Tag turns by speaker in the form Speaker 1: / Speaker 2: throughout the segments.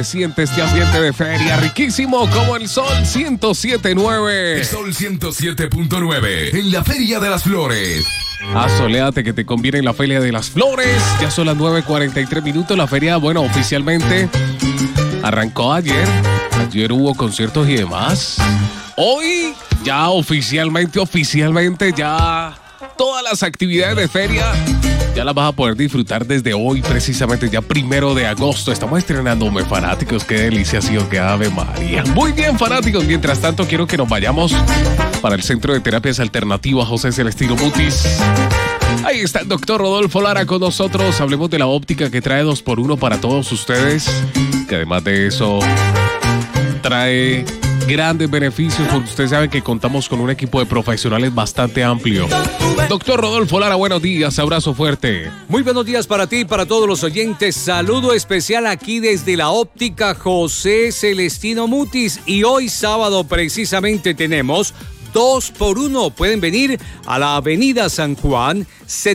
Speaker 1: siente este ambiente de feria riquísimo como el Sol 107.9.
Speaker 2: El Sol 107.9 en la Feria de las Flores.
Speaker 1: Asoléate que te conviene en la Feria de las Flores. Ya son las 9:43 minutos. La feria, bueno, oficialmente arrancó ayer. Ayer hubo conciertos y demás. Hoy ya oficialmente ya todas las actividades de feria ya las vas a poder disfrutar desde hoy, precisamente ya 1 de agosto. Estamos estrenando fanáticos, qué delicia ha sido, que Ave María. Muy bien, fanáticos. Mientras tanto, quiero que nos vayamos para el Centro de Terapias Alternativas José Celestino Mutis. Ahí está el doctor Rodolfo Lara con nosotros. Hablemos de la óptica que trae 2x1 para todos ustedes, que además de eso trae grandes beneficios, porque ustedes saben que contamos con un equipo de profesionales bastante amplio. Doctor Rodolfo Lara, buenos días, abrazo fuerte.
Speaker 3: Muy buenos días para ti y para todos los oyentes. Saludo especial aquí desde la óptica José Celestino Mutis. Y hoy sábado precisamente tenemos 2x1. Pueden venir a la Avenida San Juan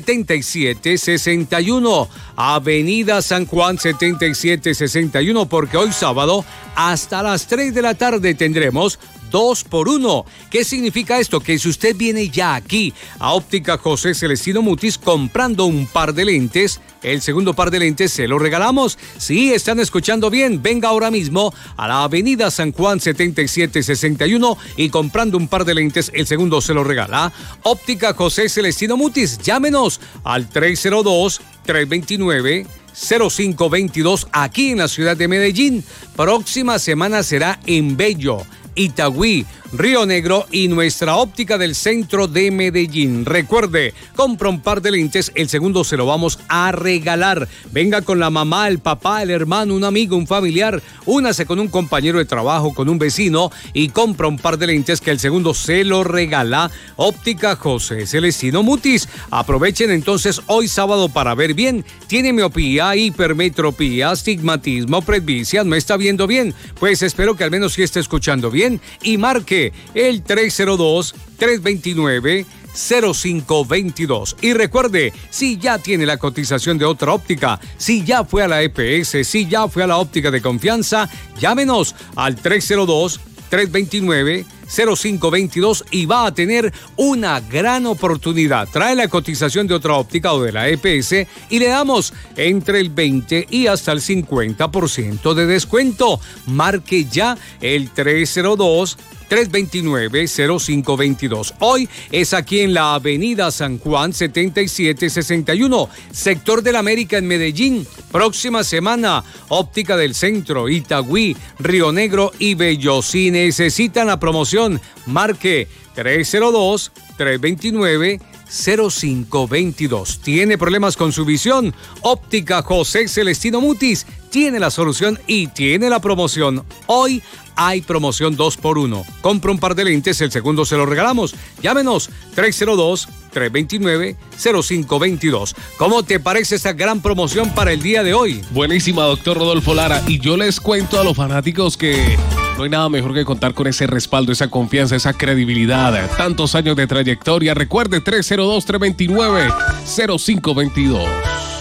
Speaker 3: 7761. Avenida San Juan 7761, porque hoy sábado hasta las 3 de la tarde tendremos 2x1. ¿Qué significa esto? Que si usted viene ya aquí a Óptica José Celestino Mutis comprando un par de lentes, el segundo par de lentes se lo regalamos. Sí, están escuchando bien. Venga ahora mismo a la Avenida San Juan 7761 y comprando un par de lentes, el segundo se lo regala. Óptica José Celestino Mutis. Llámenos al 302-329-0522 aquí en la ciudad de Medellín. Próxima semana será en Bello, Itagüí, Río Negro y nuestra óptica del centro de Medellín. Recuerde, compra un par de lentes, el segundo se lo vamos a regalar. Venga con la mamá, el papá, el hermano, un amigo, un familiar, únase con un compañero de trabajo, con un vecino y compra un par de lentes que el segundo se lo regala. Óptica José Celestino Mutis. Aprovechen entonces hoy sábado para ver bien. Tiene miopía, hipermetropía, astigmatismo, presbicia, no está viendo bien. Pues espero que al menos sí esté escuchando bien y marque el 302-329-0522. Y recuerde, si ya tiene la cotización de otra óptica, si ya fue a la EPS, si ya fue a la óptica de confianza, llámenos al 302-329-0522 y va a tener una gran oportunidad. Trae la cotización de otra óptica o de la EPS y le damos entre el 20 y hasta el 50% de descuento. Marque ya el 302-329-0522. Hoy es aquí en la Avenida San Juan 7761, Sector de la América en Medellín. Próxima semana, Óptica del Centro, Itagüí, Río Negro y Bello. Si necesitan la promoción, marque 302-329-0522. ¿Tiene problemas con su visión? Óptica José Celestino Mutis tiene la solución y tiene la promoción. Hoy hay promoción 2x1. Compra un par de lentes, el segundo se lo regalamos. Llámenos 302-329-0522. ¿Cómo te parece esta gran promoción para el día de hoy?
Speaker 1: Buenísima, doctor Rodolfo Lara. Y yo les cuento a los fanáticos que no hay nada mejor que contar con ese respaldo, esa confianza, esa credibilidad. Tantos años de trayectoria. Recuerde, 302-329-0522.